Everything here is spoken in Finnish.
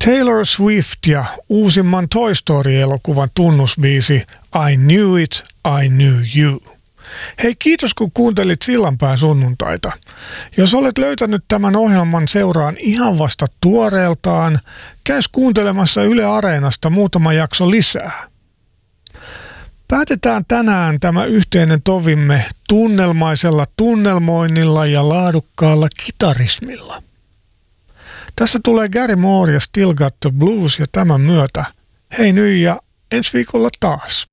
Taylor Swift ja uusimman Toy Story-elokuvan tunnusbiisi I Knew It, I Knew You. Hei, kiitos kun kuuntelit Sillanpään sunnuntaita. Jos olet löytänyt tämän ohjelman seuraan ihan vasta tuoreeltaan, käy kuuntelemassa Yle Areenasta muutama jakso lisää. Päätetään tänään tämä yhteinen tovimme tunnelmaisella tunnelmoinnilla ja laadukkaalla kitarismilla. Tässä tulee Gary Moore ja Still Got the Blues ja tämän myötä hei nyt ja ensi viikolla taas.